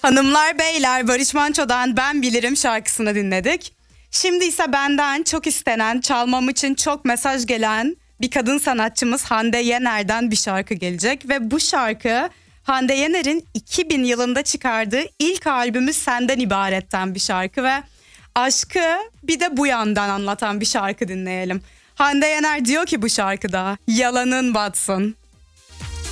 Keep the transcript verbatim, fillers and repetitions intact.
Hanımlar beyler, Barış Manço'dan Ben Bilirim şarkısını dinledik. Şimdi ise benden çok istenen, çalmam için çok mesaj gelen bir kadın sanatçımız Hande Yener'den bir şarkı gelecek. Ve bu şarkı Hande Yener'in iki bin yılında çıkardığı ilk albümü Senden İbaret'ten bir şarkı ve aşkı bir de bu yandan anlatan bir şarkı dinleyelim. Hande Yener diyor ki bu şarkıda, yalanın batsın.